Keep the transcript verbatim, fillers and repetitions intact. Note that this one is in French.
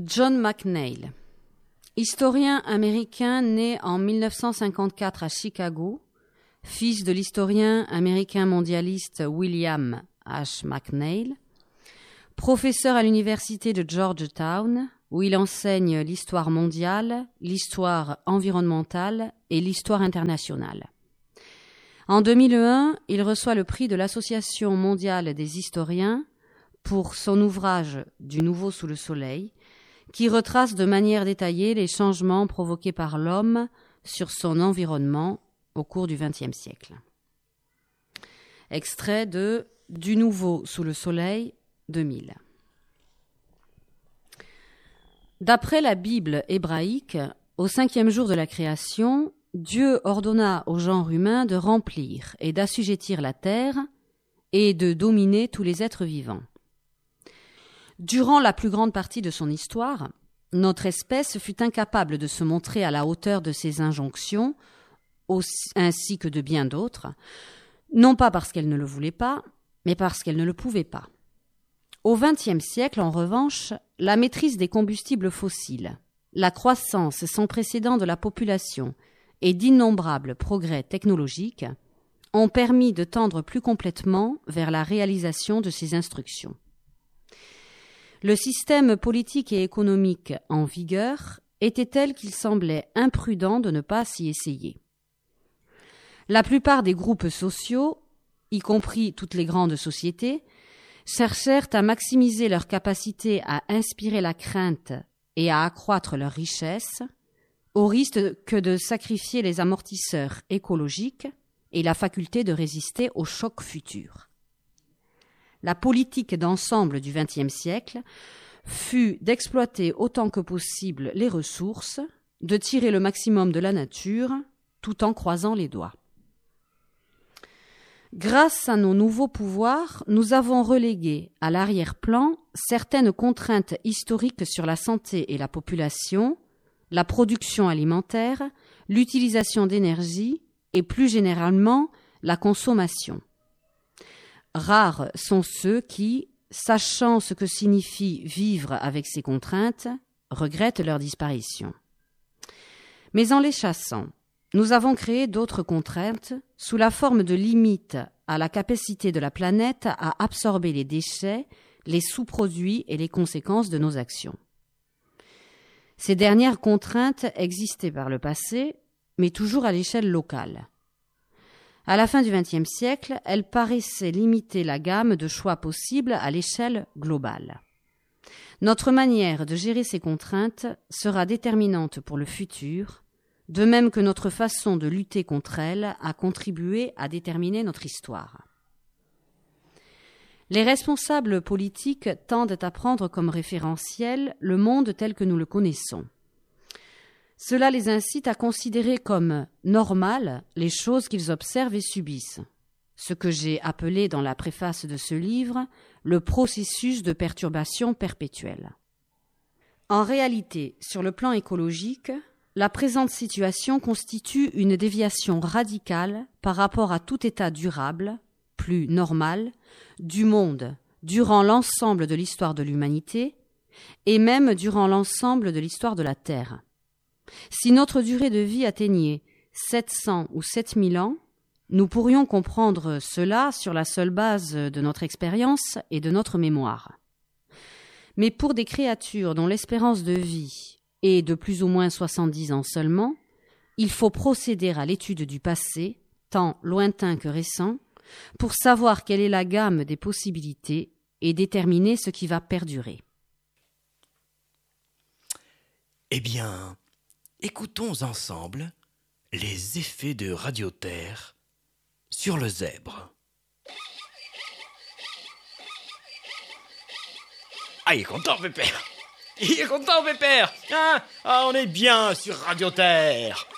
John McNeill, historien américain né en mille neuf cent cinquante-quatre à Chicago, fils de l'historien américain mondialiste William H. McNeill, professeur à l'université de Georgetown, où il enseigne l'histoire mondiale, l'histoire environnementale et l'histoire internationale. En deux mille un, il reçoit le prix de l'Association mondiale des historiens pour son ouvrage « Du nouveau sous le soleil », qui retrace de manière détaillée les changements provoqués par l'homme sur son environnement au cours du vingtième siècle. Extrait de « Du nouveau sous le soleil » deux mille. D'après la Bible hébraïque, au cinquième jour de la création, Dieu ordonna au genre humain de remplir et d'assujettir la terre et de dominer tous les êtres vivants. Durant la plus grande partie de son histoire, notre espèce fut incapable de se montrer à la hauteur de ces injonctions, aussi, ainsi que de bien d'autres, non pas parce qu'elle ne le voulait pas, mais parce qu'elle ne le pouvait pas. Au vingtième siècle, en revanche, la maîtrise des combustibles fossiles, la croissance sans précédent de la population et d'innombrables progrès technologiques ont permis de tendre plus complètement vers la réalisation de ces instructions. Le système politique et économique en vigueur était tel qu'il semblait imprudent de ne pas s'y essayer. La plupart des groupes sociaux, y compris toutes les grandes sociétés, cherchèrent à maximiser leur capacité à inspirer la crainte et à accroître leur richesse, au risque que de sacrifier les amortisseurs écologiques et la faculté de résister aux chocs futurs. La politique d'ensemble du vingtième siècle fut d'exploiter autant que possible les ressources, de tirer le maximum de la nature, tout en croisant les doigts. Grâce à nos nouveaux pouvoirs, nous avons relégué à l'arrière-plan certaines contraintes historiques sur la santé et la population, la production alimentaire, l'utilisation d'énergie et plus généralement la consommation. Rares sont ceux qui, sachant ce que signifie vivre avec ces contraintes, regrettent leur disparition. Mais en les chassant, nous avons créé d'autres contraintes sous la forme de limites à la capacité de la planète à absorber les déchets, les sous-produits et les conséquences de nos actions. Ces dernières contraintes existaient par le passé, mais toujours à l'échelle locale. À la fin du vingtième siècle, elles paraissaient limiter la gamme de choix possibles à l'échelle globale. Notre manière de gérer ces contraintes sera déterminante pour le futur, de même que notre façon de lutter contre elles a contribué à déterminer notre histoire. Les responsables politiques tendent à prendre comme référentiel le monde tel que nous le connaissons. Cela les incite à considérer comme normales les choses qu'ils observent et subissent, ce que j'ai appelé dans la préface de ce livre le processus de perturbation perpétuelle. En réalité, sur le plan écologique, la présente situation constitue une déviation radicale par rapport à tout état durable, plus normal, du monde durant l'ensemble de l'histoire de l'humanité et même durant l'ensemble de l'histoire de la Terre. Si notre durée de vie atteignait sept cents ou sept mille ans, nous pourrions comprendre cela sur la seule base de notre expérience et de notre mémoire. Mais pour des créatures dont l'espérance de vie est de plus ou moins soixante-dix ans seulement, il faut procéder à l'étude du passé, tant lointain que récent, pour savoir quelle est la gamme des possibilités et déterminer ce qui va perdurer. Eh bien, écoutons ensemble les effets de Radioterre sur le zèbre. Ah, il est content, Pépère. Il est content, Pépère. Hein? Ah, on est bien sur Radioterre.